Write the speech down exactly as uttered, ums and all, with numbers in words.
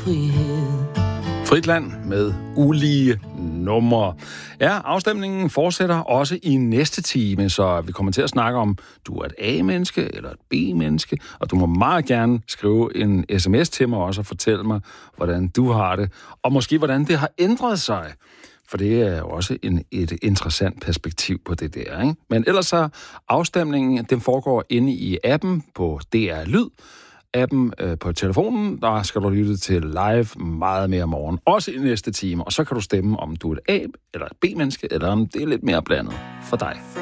frihed. Fritland med ulige numre. Ja, afstemningen fortsætter også i næste time, så vi kommer til at snakke om, du er et A-menneske eller et B-menneske, og du må meget gerne skrive en sms til mig også og fortælle mig, hvordan du har det, og måske hvordan det har ændret sig. For det er jo også en, et interessant perspektiv på det der, ikke? Men ellers så afstemningen, den foregår inde i appen på D R Lyd. Appen øh, på telefonen, der skal du lytte til live meget mere morgen, også i næste time, og så kan du stemme, om du er et A- eller et B-menneske, eller om det er lidt mere blandet for dig.